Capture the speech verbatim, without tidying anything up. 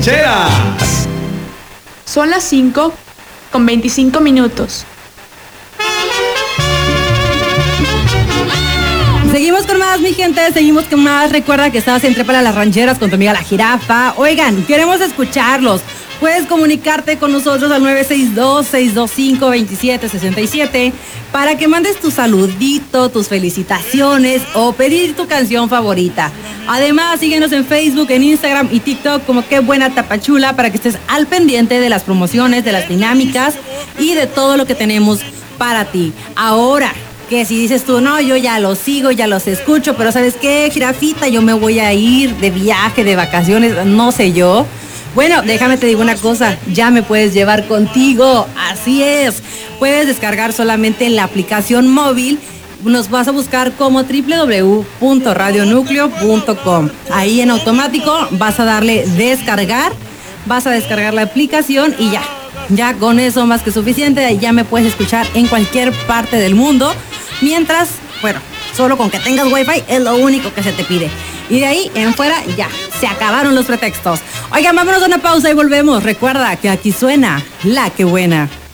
rancheras. Son las cinco con veinticinco minutos. Seguimos con más, mi gente, seguimos con más. Recuerda que estás en Trépale a las Rancheras con tu amiga La Jirafa. Oigan, queremos escucharlos. Puedes comunicarte con nosotros al nueve seis dos, seis dos cinco, dos siete seis siete para que mandes tu saludito, tus felicitaciones o pedir tu canción favorita. Además, síguenos en Facebook, en Instagram y TikTok como Qué Buena Tapachula para que estés al pendiente de las promociones, de las dinámicas y de todo lo que tenemos para ti. Ahora, que si dices tú, no, yo ya los sigo, ya los escucho, pero ¿sabes qué, Jirafita? Yo me voy a ir de viaje, de vacaciones, no sé yo. Bueno, déjame te digo una cosa, ya me puedes llevar contigo, así es. Puedes descargar solamente la aplicación móvil, nos vas a buscar como doble u doble u doble u punto radio núcleo punto com. Ahí en automático vas a darle descargar, vas a descargar la aplicación y ya. Ya con eso más que suficiente, ya me puedes escuchar en cualquier parte del mundo. Mientras, bueno, solo con que tengas wifi es lo único que se te pide. Y de ahí en fuera ya, se acabaron los pretextos. Oigan, vámonos a una pausa y volvemos. Recuerda que aquí suena La Que Buena.